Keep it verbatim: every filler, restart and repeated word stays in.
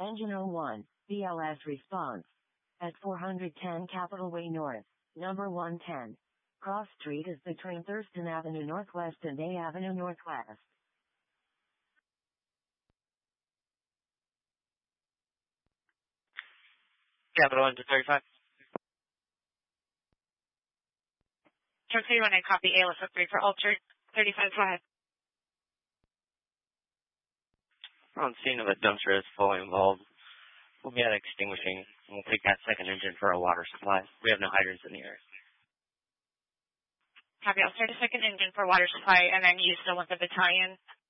Engine oh one, B L S response. At four ten Capitol Way North, number one ten. Cross Street is between Thurston Avenue Northwest and A Avenue Northwest. Capitol one to thirty-five. Truck three one, I copy. A L S up three for Alter thirty-five, go ahead. On scene of a dumpster that's fully involved. We'll be at extinguishing, and we'll take that second engine for a water supply. We have no hydrants in the area. Copy. I'll start a second engine for water supply, and then you still want the battalion